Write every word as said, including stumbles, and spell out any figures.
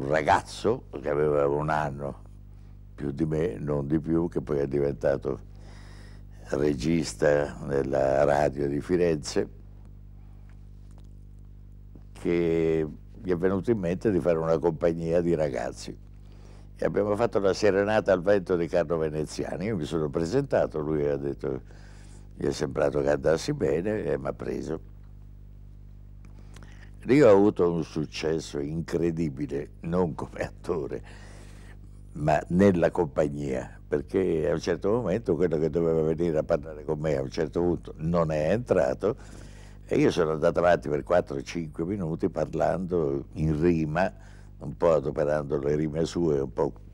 ragazzo che aveva un anno più di me, non di più, che poi è diventato regista nella radio di Firenze, che gli è venuto in mente di fare una compagnia di ragazzi. E abbiamo fatto la serenata al vento di Carlo Veneziani. Io mi sono presentato, lui ha detto, gli è sembrato che andassi bene e mi ha preso. Io ho avuto un successo incredibile, non come attore, ma nella compagnia, perché a un certo momento quello che doveva venire a parlare con me a un certo punto non è entrato e io sono andato avanti per quattro cinque minuti parlando in rima, un po' adoperando le rime sue, un po'